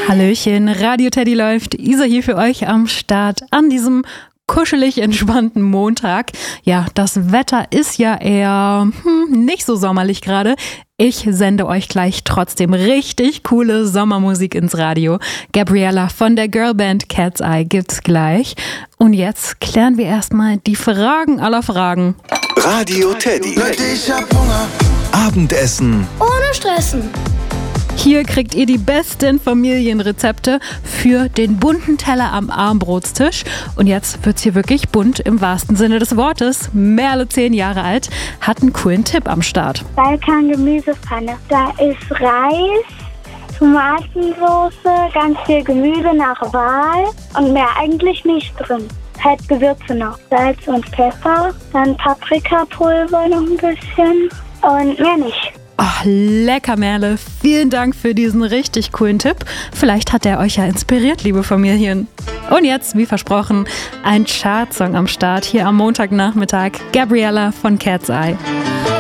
Hallöchen, Radio Teddy läuft. Isa hier für euch am Start an diesem kuschelig entspannten Montag. Ja, das Wetter ist ja eher nicht so sommerlich gerade. Ich sende euch gleich trotzdem richtig coole Sommermusik ins Radio. Gabriella von der Girlband Cat's Eye gibt's gleich. Und jetzt klären wir erstmal die Fragen aller Fragen. Radio Teddy. Leute, ich hab Hunger. Abendessen. Ohne Stressen. Hier kriegt ihr die besten Familienrezepte für den bunten Teller am Armbrotstisch. Und jetzt wird's hier wirklich bunt im wahrsten Sinne des Wortes. Merle, 10 Jahre alt, hat einen coolen Tipp am Start. Balkan-Gemüsepfanne. Da ist Reis, Tomatensauce, ganz viel Gemüse nach Wahl und mehr eigentlich nicht drin. Halt Gewürze noch. Salz und Pfeffer, dann Paprikapulver noch ein bisschen und mehr nicht. Ach, lecker, Merle. Vielen Dank für diesen richtig coolen Tipp. Vielleicht hat er euch ja inspiriert, liebe Familien. Und jetzt, wie versprochen, ein Chartsong am Start hier am Montagnachmittag. Gabriella von Cat's Eye.